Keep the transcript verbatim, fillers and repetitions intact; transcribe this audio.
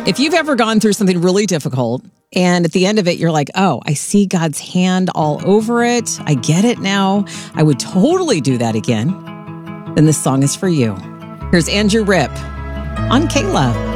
If you've ever gone through something really difficult and at the end of it, you're like, oh, I see God's hand all over it. I get it now. I would totally do that again. Then this song is for you. Here's Andrew Ripp on K-Love.